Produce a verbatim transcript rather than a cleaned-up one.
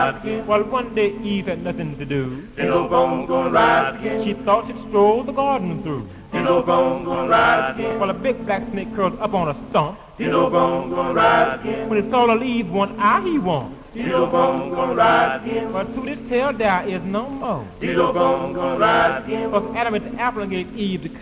again. Well, one day Eve had nothing to do. Dingo bone gonna rise again. She thought she'd stroll the garden through. Dingo bone gonna rise again. Well, a big black snake curled up on a stump. Dingo bone gonna rise again. When he saw the leaves, one eye he won. Dingo bone gonna rise again. But to this tale there is no more. Dingo bone gonna rise again. Because Adam ate the apple and gave Eve the